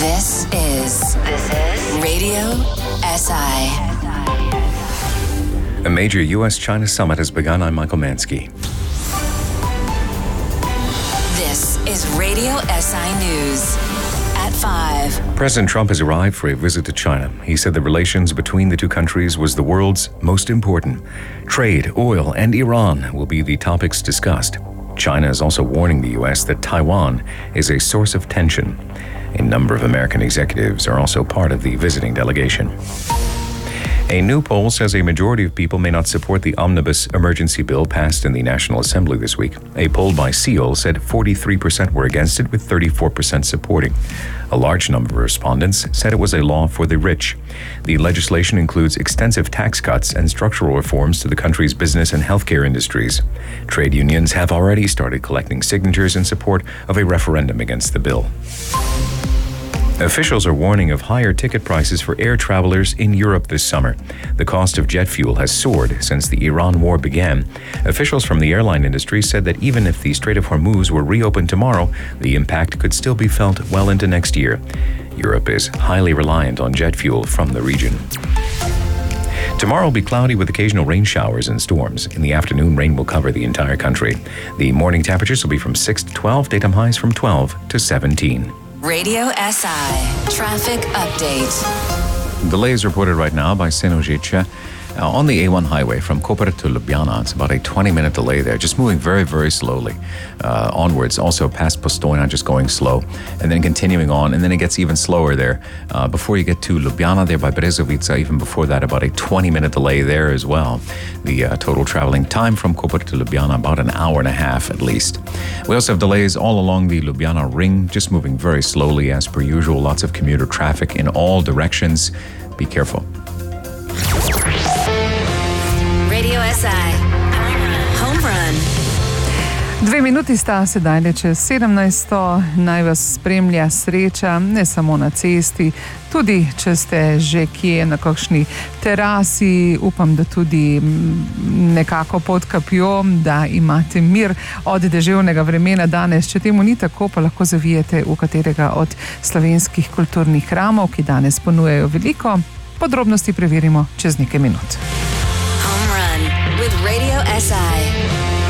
This is Radio SI. A major U.S.-China summit has begun. I'm Michael Mansky. This is Radio SI News at 5. President Trump has arrived for a visit to China. He said the relations between the two countries was the world's most important. Trade, oil, and Iran will be the topics discussed. China is also warning the U.S. that Taiwan is a source of tension. A number of American executives are also part of the visiting delegation. A new poll says a majority of people may not support the omnibus emergency bill passed in the National Assembly this week. A poll by Seoul said 43% were against it, with 34% supporting. A large number of respondents said it was a law for the rich. The legislation includes extensive tax cuts and structural reforms to the country's business and healthcare industries. Trade unions have already started collecting signatures in support of a referendum against the bill. Officials are warning of higher ticket prices for air travelers in Europe this summer. The cost of jet fuel has soared since the Iran war began. Officials from the airline industry said that even if the Strait of Hormuz were reopened tomorrow, the impact could still be felt well into next year. Europe is highly reliant on jet fuel from the region. Tomorrow will be cloudy with occasional rain showers and storms. In the afternoon, rain will cover the entire country. The morning temperatures will be from 6 to 12, daytime highs from 12 to 17. Radio SI Traffic Update. Delays reported right now by Sinojice on the A1 highway from Koper to Ljubljana. It's about a 20-minute delay there, just moving very, very slowly onwards. Also past Postojna, just going slow, and then continuing on, and then it gets even slower there before you get to Ljubljana there by Brezovica. Even before that, about a 20-minute delay there as well. The total traveling time from Koper to Ljubljana, about an hour and a half at least. We also have delays all along the Ljubljana ring, just moving very slowly as per usual. Lots of commuter traffic in all directions. Be careful. Radio SI Home Run. 2 minuti sta sedaj čez 17. Naj vas spremlja sreča, ne samo na cesti, tudi če ste že kje na kakšni terasi. Upam, da tudi nekako pod kapjo, da imate mir od deževnega vremena danes. Če temu ni tako, pa lahko zavijete v katerega od slovenskih kulturnih hramov, ki danes ponujajo veliko. Podrobnosti preverimo čez nekaj minut. Home Run with Radio SI.